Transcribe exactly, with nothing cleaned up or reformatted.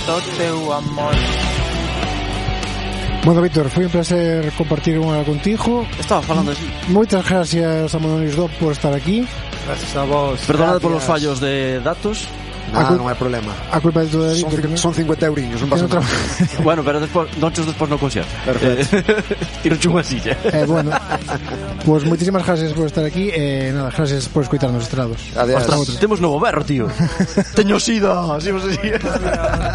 todo teu amor. Bueno, Víctor, foi un placer compartir unha hora contigo. Estaba falando así. Moitas gracias a Mononis Dog por estar aquí. Gracias a vos. Perdonad por los fallos de datos. Nada, non hai problema. A culpa de todo de Víctor. Son, son cincuenta euriños, non pasa nada. Bueno, pero despois, noches despois no conxer. Perfecto. Tiroche unha silla. Eh, bueno, pues moitísimas gracias por estar aquí. Eh, nada, gracias por escutarnos estrados. Adiós. Ostras, temos novo berro, tío. Teño sida, así vos así.